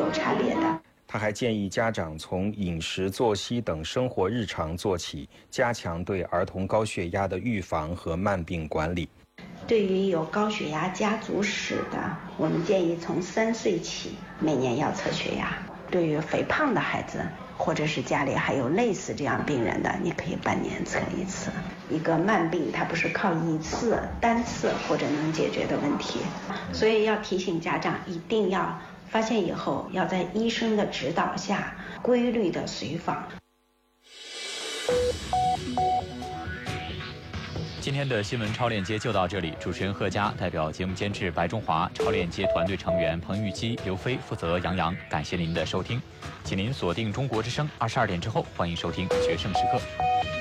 有差别的。 他还建议家长从饮食、作息等生活日常做起，加强对儿童高血压的预防和慢病管理。 对于有高血压家族史的，我们建议从3岁起每年要测血压。对于肥胖的孩子，或者是家里还有类似这样病人的，你可以半年测一次。一个慢病它不是靠一次单次或者能解决的问题，所以要提醒家长一定要发现以后要在医生的指导下规律的随访。 今天的新闻超链接就到这里，主持人贺佳代表节目监制白中华、超链接团队成员彭玉基、刘飞负责杨洋，感谢您的收听，请您锁定中国之声，22点之后欢迎收听《决胜时刻》。